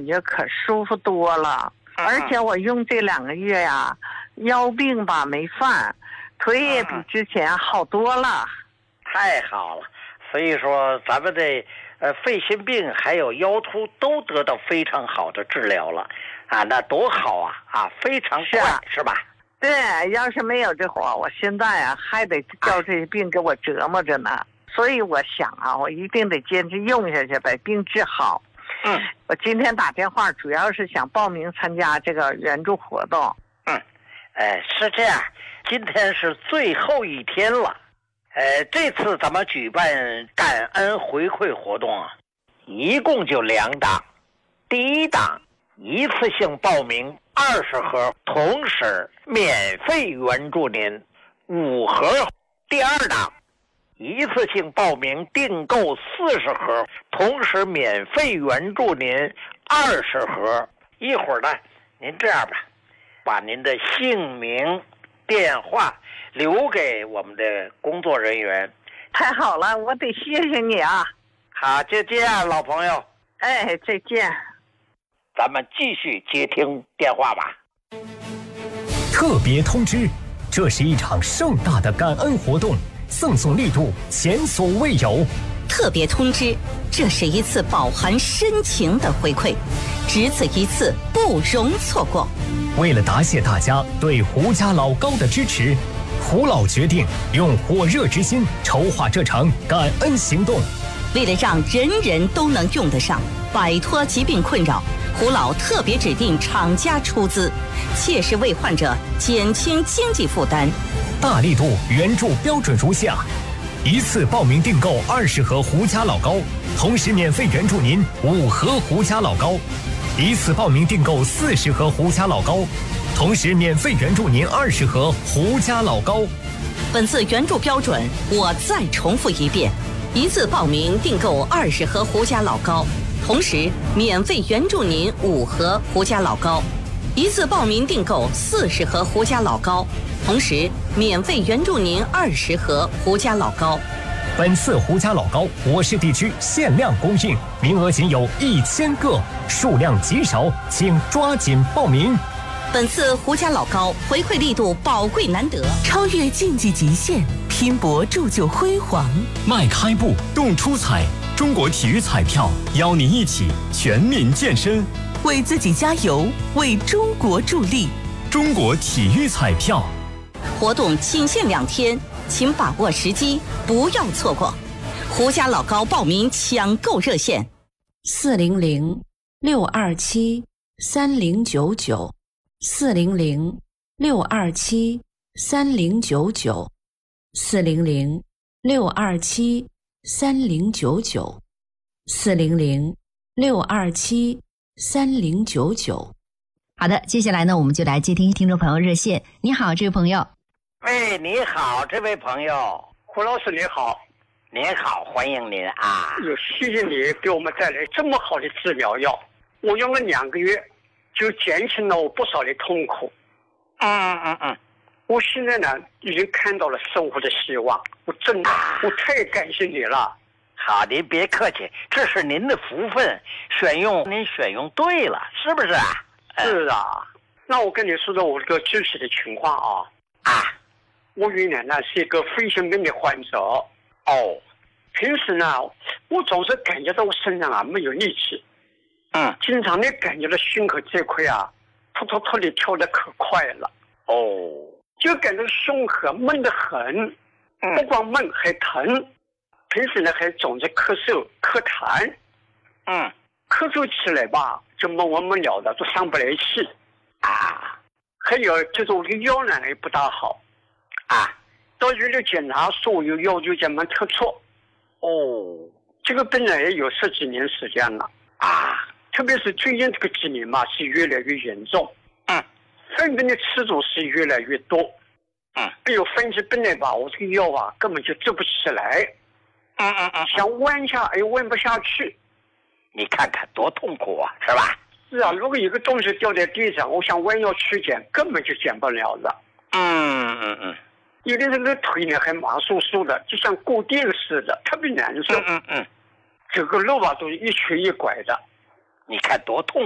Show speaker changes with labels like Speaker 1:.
Speaker 1: 感觉可舒服多了。而且我用这2个月呀，腰病吧没犯，腿也比之前好多了。
Speaker 2: 太好了，所以说咱们的肺心病还有腰突都得到非常好的治疗了啊，那多好啊！非常快，是吧？
Speaker 1: 对，要是没有这活，我现在啊还得叫这些病给我折磨着呢。所以我想啊，我一定得坚持用下去，把病治好。我今天打电话主要是想报名参加这个援助活动。
Speaker 2: 是这样，今天是最后一天了。这次咱们举办感恩回馈活动啊，一共就2档。第一档一次性报名20盒，同时免费援助您5盒。第二档一次性报名订购40盒，同时免费援助您20盒。一会儿呢，您这样吧，把您的姓名、电话留给我们的工作人员。
Speaker 1: 太好了，我得谢谢你啊！
Speaker 2: 好，就这样，老朋友。
Speaker 1: 再见。
Speaker 2: 咱们继续接听电话吧。
Speaker 3: 特别通知，这是一场盛大的感恩活动，赠送力度前所未有。
Speaker 4: 特别通知，这是一次饱含深情的回馈，只此一次，不容错过。
Speaker 3: 为了答谢大家对胡家老高的支持，胡老决定用火热之心筹划这场感恩行动。
Speaker 4: 为了让人人都能用得上，摆脱疾病困扰，胡老特别指定厂家出资，切实为患者减轻经济负担。
Speaker 3: 大力度援助标准如下：一次报名订购20盒胡家老高，同时免费援助您5盒胡家老高；一次报名订购40盒胡家老高，同时免费援助您20盒胡家老高。
Speaker 4: 本次援助标准我再重复一遍：一次报名订购20盒胡家老高，同时免费援助您5盒胡家老高；一次报名订购40盒胡家老高，同时免费援助您20盒胡家老高。
Speaker 3: 本次胡家老高我市地区限量供应，名额仅有1000个，数量极少，请抓紧报名。
Speaker 4: 本次胡家老高回馈力度宝贵难得，
Speaker 5: 超越竞技极限，拼搏铸就辉煌。
Speaker 6: 迈开步，动出彩！中国体育彩票邀您一起全民健身，
Speaker 5: 为自己加油，为中国助力。
Speaker 6: 中国体育彩票
Speaker 4: 活动仅限2天，请把握时机，不要错过。胡家老高报名抢购热线
Speaker 7: 400-627-3099，400-627-3099。好的，接下来呢，我们就来接听听众朋友热线。你好，这位朋友。
Speaker 2: 你好，这位朋友。
Speaker 8: 胡老师你好。
Speaker 2: 您好，欢迎您啊！
Speaker 8: 谢谢你给我们带来这么好的治疗药，我用了2个月，就减轻了我不少的痛苦。我现在呢，已经看到了生活的希望，我真的，我太感谢你了。
Speaker 2: 好，您别客气，这是您的福分，您选用对了，是不是啊？
Speaker 8: 是啊。那我跟你说说我这个具体的情况啊。我原来呢是一个肺心病的患者。平时呢，我总是感觉到我身上啊没有力气。经常的感觉到胸口这块啊，突突突的跳得可快了。就感觉胸口闷得很，不光闷还疼。平时呢还总是咳嗽咳痰。咳嗽起来吧就闷完闷了的，都上不来气。还有就是我的腰呢也不大好。到医院检查说我有腰椎间盘突出。这个病呢也有10几年时间了。特别是最近这个几年嘛是越来越严重。分病的次数是越来越多。还有分期病来吧，我这个腰啊根本就直不起来。想弯下又弯不下去。
Speaker 2: 你看看多痛苦啊，是吧？
Speaker 8: 是啊，如果有个东西掉在地上，我想弯腰去捡，根本就捡不了的。有的人的腿呢还麻酥酥的，就像固定似的，特别难受。走个路吧都一瘸一拐的。
Speaker 2: 你看多痛